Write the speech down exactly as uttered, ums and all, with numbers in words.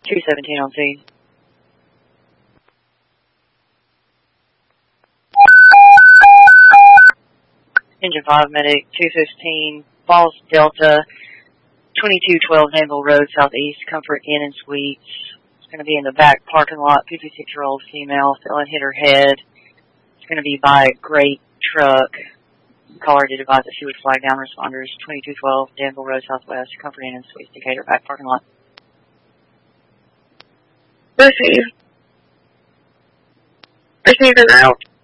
two seventeen on scene. Engine five medic, two fifteen, Falls Delta, twenty-two twelve Danville Road, Southeast, Comfort Inn and Suites. It's going to be in the back parking lot, fifty-six-year-old female, fell and hit her head. It's going to be by a great truck. Caller did advise that she would flag down responders, twenty-two twelve Danville Road, Southwest, Comfort Inn and Suites, Decatur, back parking lot. Receive. Receive and out.